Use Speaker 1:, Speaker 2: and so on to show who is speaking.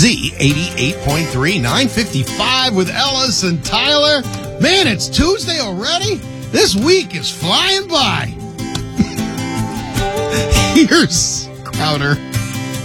Speaker 1: Z88.3, 9:55 with Ellis and Tyler. Man, it's Tuesday already? This week is flying by. Here's Crowder.